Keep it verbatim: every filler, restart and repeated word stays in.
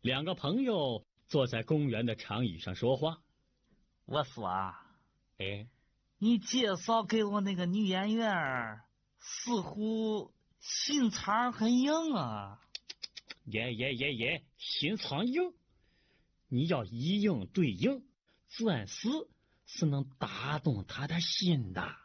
两个朋友坐在公园的长椅上说话。 我说啊， 哎， 你介绍给我那个女演员，似乎心肠很硬啊。 耶耶耶耶，心肠硬。你要一硬对应，钻石是能打动他的心的。